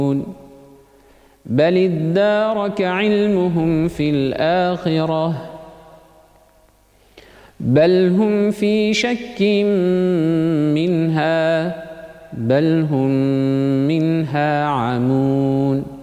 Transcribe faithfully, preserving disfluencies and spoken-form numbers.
بل ادارك علمهم في الآخرة بل هم في شك منها بل هم منها عمون